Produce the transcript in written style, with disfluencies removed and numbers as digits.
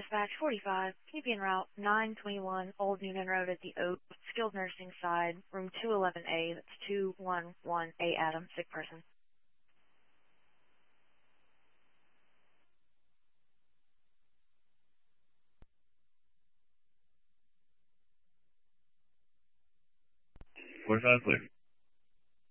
Dispatch 45, PB en route 921 Old Newnan Road at the Oak, skilled nursing side, room 211A, that's 211A Adam, sick person. Clear.